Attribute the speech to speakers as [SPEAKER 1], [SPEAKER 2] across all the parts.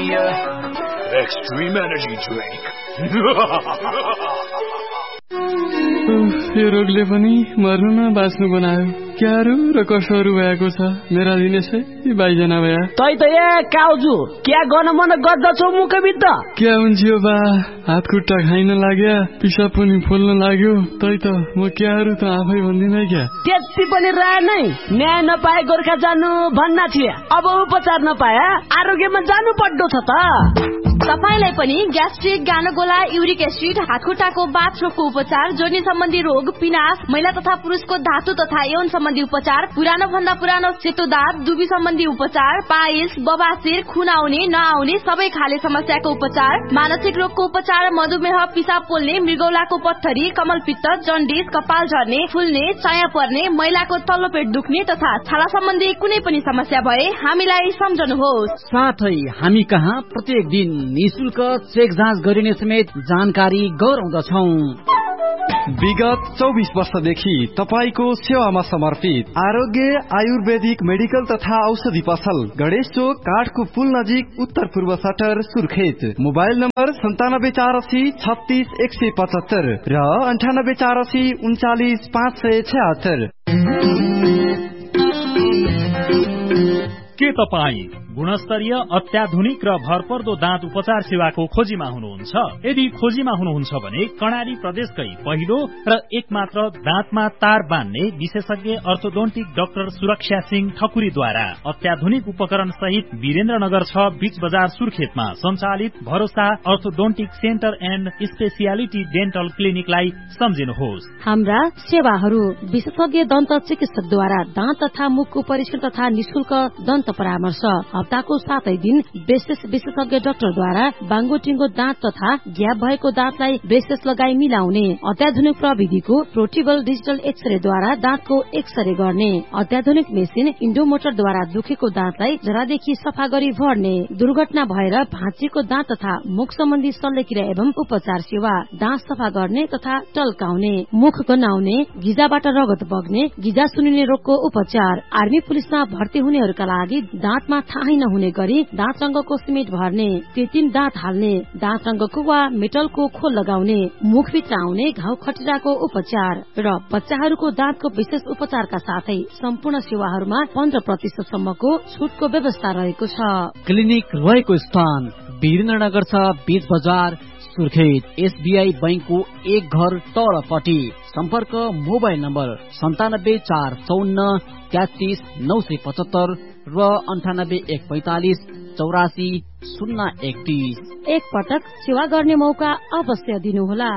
[SPEAKER 1] Extreme Energy Drink.
[SPEAKER 2] यो रोगले पनि मर्नु न बाँच्नु बनायो। क्यारो र कसोहरू भएको छ मेरा दिनेशै बाइजना भया।
[SPEAKER 3] तै त ए काउजु क्या गर्न मन गर्दछौ मुखबित्त?
[SPEAKER 2] क्या हुन्छ बा, हात खुट्टा खाइन लाग्या, पिसाब पनि फुल्न लाग्यो। तै त म क्याहरू त आफै भन्दिन क्या।
[SPEAKER 3] त्यति पनि राय नै न्याय नपाए गोर्खा जानु भन्ना थिए। अब उपचार नपाए आरोग्यमा जानु पर्दो छ त।
[SPEAKER 4] तपाईलाई पनि ग्यास्ट्रिक, गानोगोला, युरिक एसिड, हातखुट्टाको बाथरोगको उपचार, जोर्नी सम्बन्धी रोग, पिनास, महिला तथा पुरुषको धातु तथा यौन सम्बन्धी उपचार, पुरानो भन्दा पुरानो सेतो दाँत, दुबी सम्बन्धी उपचार, पाइल्स, बबासिर, खुन आउने नआउने सबै खाले समस्याको उपचार, मानसिक रोगको उपचार, मधुमेह, पिसाब पोल्ने, मृगौलाको पत्थरी, कमलपित्त, जन्डिस, कपाल झर्ने, फुल्ने, चाया पर्ने, महिलाको तल्लो पेट दुख्ने तथा छाला सम्बन्धी कुनै पनि समस्या भए हामीलाई सम्झनुहोस्।
[SPEAKER 5] साथै हामी कहाँ प्रत्येक दिन निशुल्क चेक जाँच गरिने समेत जानकारी गराउँदछौ।
[SPEAKER 6] विगत 24 वर्षदेखि तपाईको सेवामा समर्पित आरोग्य आयुर्वेदिक मेडिकल तथा औषधि पसल, गणेश चोक, काठको पुल नजिक, उत्तर पूर्व सटर, सुर्खेत। मोबाइल नम्बर 9748 36 175 र 9848 39 576।
[SPEAKER 7] के तपाईँ गुणस्तरीय, अत्याधुनिक र भरपर्दो दाँत उपचार सेवाको खोजीमा हुनुहुन्छ? यदि खोजीमा हुनुहुन्छ भने कर्णाली प्रदेशकै पहिलो र एकमात्र दाँतमा तार बान्ने विशेषज्ञ अर्थोडोन्टिक डाक्टर सुरक्षा सिंह ठकुरीद्वारा अत्याधुनिक उपकरण सहित वीरेन्द्रनगर 6 बीच बजार सुर्खेतमा सञ्चालित भरोसा orthodontic centre and speciality dental क्लिनिकलाई सम्झिनुहोस्।
[SPEAKER 8] हाम्रा सेवाहरू विशेषज्ञ दन्त चिकित्सकद्वारा दाँत तथा मुखको परीक्षण तथा निशुल्क दन्त परामर्श, हप्ताको 7 दिन विशेषज्ञ डाक्टरद्वारा बाङ्गोटिङ्गो दाँत तथा ग्याप भएको दाँतलाई ब्रेसेस लगाई मिलाउने, अत्याधुनिक प्रविधिको पोर्टेबल डिजिटल एक्सरेद्वारा दाँतको एक्सरे गर्ने, अत्याधुनिक मेसिन इन्डोमोटरद्वारा दुखेको दाँतलाई जरादेखि सफा गरी भर्ने, दुर्घटना भएर भाँचिएको दाँत तथा मुख सम्बन्धी शल्यक्रिया एवं उपचार सेवा, दाँत सफा गर्ने तथा टल्काउने, मुख गन्हाउने, गिजाबाट रगत बग्ने, गिजा सुनिने रोगको उपचार, आर्मी पुलिसमा भर्ती हुनेहरूका लागि दाँतमा थाहै नहुने गरी दाँत रंगको सिमेन्ट भर्ने, कृत्रिम दाँत हाल्ने, दाँत रंगको वा मेटलको खोल लगाउने, मुखभित्र आउने घाउ खटिराको उपचार र बच्चाहरूको दाँतको विशेष उपचारका साथै सम्पूर्ण सेवाहरूमा 15% सम्मको छुटको व्यवस्था रहेको छ।
[SPEAKER 5] क्लिनिक रहेको स्थान वीरेन्द्रनगर 6 बीच बजार सुर्खेत, SBI बैंकको एक घर तलपट्टि। सम्पर्क मोबाइल नम्बर 97 454 33 975 र 98 145 84 031।
[SPEAKER 8] एक पटक सेवा गर्ने मौका अवश्य दिनुहोला।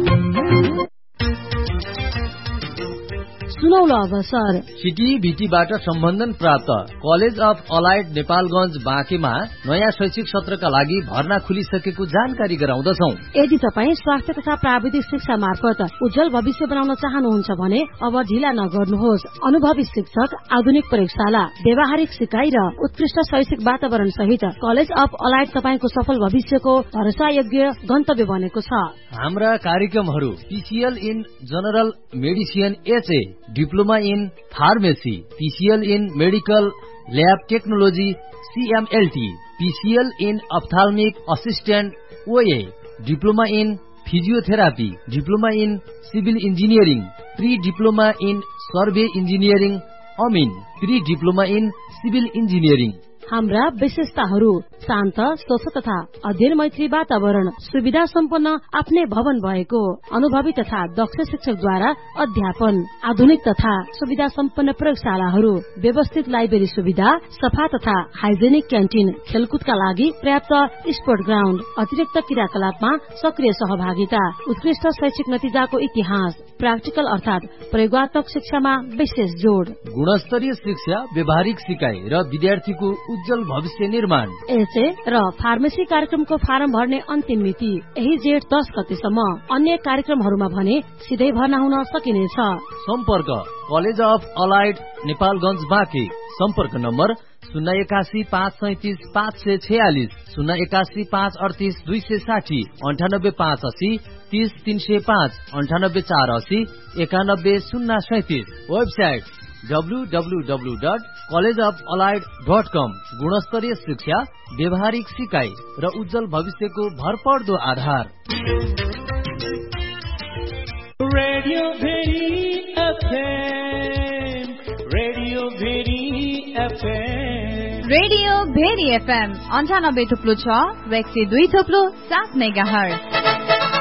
[SPEAKER 8] सुनौलो अवसर
[SPEAKER 9] सिटिभिटीबाट सम्बन्धन प्राप्त कलेज अफ अलाइड नेपालगञ्ज बाँकेमा नयाँ शैक्षिक सत्रका लागि भर्ना खुलिसकेको जानकारी गराउँदछौ।
[SPEAKER 8] यदि तपाईँ स्वास्थ्य तथा प्राविधिक शिक्षा मार्फत उज्जवल भविष्य बनाउन चाहनुहुन्छ भने अब ढिला नगर्नुहोस्। अनुभवी शिक्षक, आधुनिक प्रयोगशाला, व्यावहारिक सिकाइ र उत्कृष्ट शैक्षिक वातावरण सहित कलेज अफ अलाइड तपाईको सफल भविष्यको भरोसायोग्य गन्तव्य बनेको छ।
[SPEAKER 9] हाम्रा कार्यक्रमहरू PCL in general medicine HA, diploma in pharmacy, PCL in medical lab technology CMLT, PCL in अप्थाल्मिक assistant OA, diploma in physiotherapy, diploma in civil engineering, pre diploma in survey engineering Amin, pre diploma in civil engineering.
[SPEAKER 8] हाम्रा विशेषताहरू शान्त, स्वच्छ तथा अध्ययन मैत्री वातावरण, सुविधा सम्पन्न आफ्नै भवन भएको, अनुभवी तथा दक्ष शिक्षकद्वारा अध्यापन, आधुनिक तथा सुविधा सम्पन्न प्रयोगशालाहरू, व्यवस्थित लाइब्रेरी सुविधा, सफा तथा हाइजेनिक क्यान्टिन, खेलकुदका लागि पर्याप्त स्पोर्ट ग्राउन्ड, अतिरिक्त क्रियाकलापमा सक्रिय सहभागिता, उत्कृष्ट शैक्षिक नतिजाको इतिहास, प्राक्टिकल अर्थात प्रयोगात्मक शिक्षामा विशेष जोड,
[SPEAKER 9] गुणस्तरीय शिक्षा, व्यावहारिक सिकाइ र विद्यार्थीको उज्जवल भविष्य निर्माण।
[SPEAKER 8] एचए र फार्मेसी कार्यक्रमको फारम भर्ने अन्तिम मिति यही जेठ 10 गतेसम्म। अन्य कार्यक्रमहरूमा भने सिधै भर्ना हुन सकिनेछ।
[SPEAKER 9] सम्पर्क college of allied Nepalgunj Banke. सम्पर्क नम्बर 081 537 546, 081 538 260, 98 580 30 305, 98 480 91 037। Website www.collegeofallied.com। गुणस्तरीय शिक्षा, व्यवहारिक सिकाइ र उज्जवल भविष्यको भरपर्दो आधार।
[SPEAKER 10] Radio very
[SPEAKER 4] FM 98.6 102.7 megahertz.